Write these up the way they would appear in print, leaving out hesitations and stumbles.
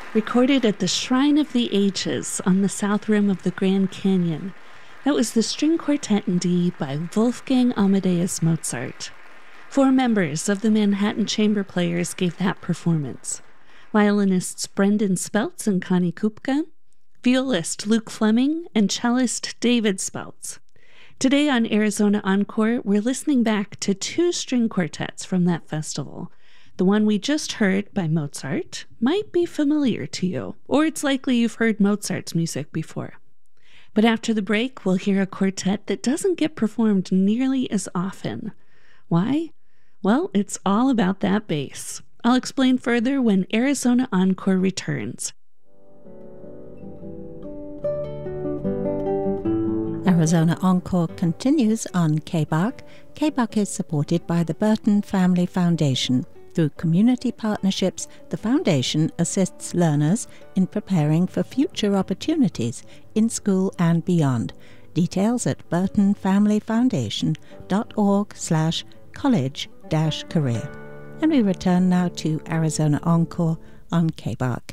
recorded at the Shrine of the Ages on the south rim of the Grand Canyon. That was the String Quartet in D by Wolfgang Amadeus Mozart. 4 members of the Manhattan Chamber Players gave that performance. Violinists Brendan Speltz and Connie Kupka, violist Luke Fleming, and cellist David Speltz. Today on Arizona Encore, we're listening back to 2 string quartets from that festival. The one we just heard by Mozart might be familiar to you, or it's likely you've heard Mozart's music before. But after the break, we'll hear a quartet that doesn't get performed nearly as often. Why? Well, it's all about that bass. I'll explain further when Arizona Encore returns. Arizona Encore continues on KBAQ. KBAQ is supported by the Burton Family Foundation. Through community partnerships, the foundation assists learners in preparing for future opportunities in school and beyond. Details at burtonfamilyfoundation.org/college-career. And we return now to Arizona Encore on KBAQ.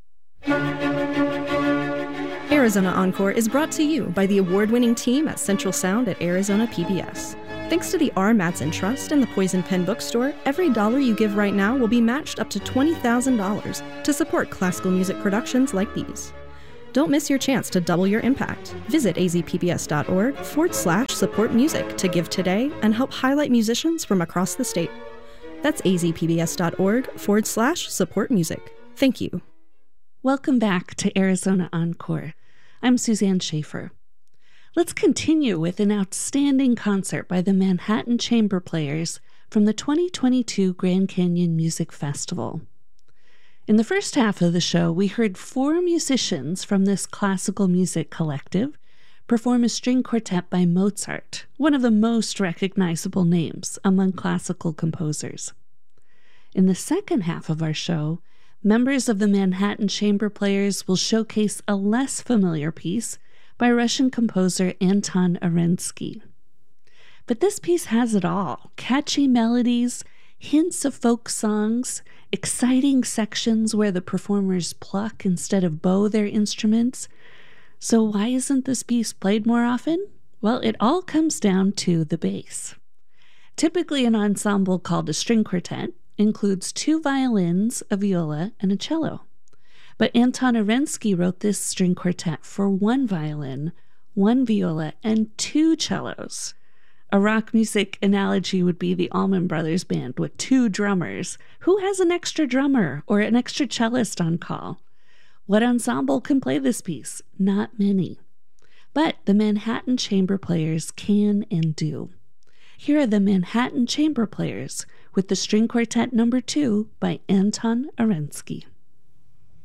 Arizona Encore is brought to you by the award-winning team at Central Sound at Arizona PBS. Thanks to the R. Mattson Trust and the Poison Pen Bookstore, every dollar you give right now will be matched up to $20,000 to support classical music productions like these. Don't miss your chance to double your impact. Visit azpbs.org/support music to give today and help highlight musicians from across the state. That's azpbs.org/support music. Thank you. Welcome back to Arizona Encore. I'm Suzanne Schaefer. Let's continue with an outstanding concert by the Manhattan Chamber Players from the 2022 Grand Canyon Music Festival. In the first half of the show, we heard 4 musicians from this classical music collective perform a string quartet by Mozart, one of the most recognizable names among classical composers. In the second half of our show, members of the Manhattan Chamber Players will showcase a less familiar piece by Russian composer Anton Arensky. But this piece has it all: catchy melodies, hints of folk songs, exciting sections where the performers pluck instead of bow their instruments. So why isn't this piece played more often? Well, it all comes down to the bass. Typically, an ensemble called a string quartet includes 2 violins, a viola, and a cello. But Anton Arensky wrote this string quartet for 1 violin, 1 viola, and 2 cellos. A rock music analogy would be the Allman Brothers Band with 2 drummers. Who has an extra drummer or an extra cellist on call? What ensemble can play this piece? Not many. But the Manhattan Chamber Players can and do. Here are the Manhattan Chamber Players with the String Quartet No. 2 by Anton Arensky.